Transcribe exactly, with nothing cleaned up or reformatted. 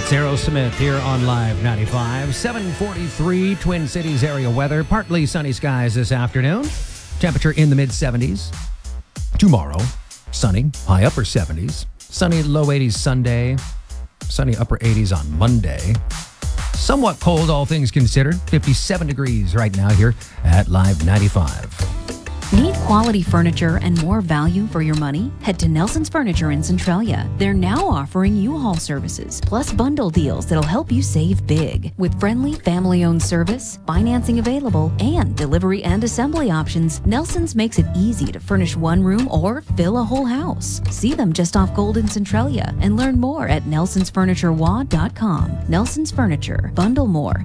That's Aerosmith here on Live ninety-five. seven forty-three Twin Cities area weather. Partly sunny skies this afternoon. Temperature in the mid seventies. Tomorrow, sunny, high upper seventies. Sunny, low eighties Sunday. Sunny, upper eighties on Monday. Somewhat cold, all things considered. fifty-seven degrees right now here at Live ninety-five. Need quality furniture and more value for your money? Head to Nelson's Furniture in Centralia. They're now offering U-Haul services, plus bundle deals that'll help you save big. With friendly, family-owned service, financing available, and delivery and assembly options, Nelson's makes it easy to furnish one room or fill a whole house. See them just off Gold in Centralia and learn more at nelsons furniture w a dot com. Nelson's Furniture. Bundle more.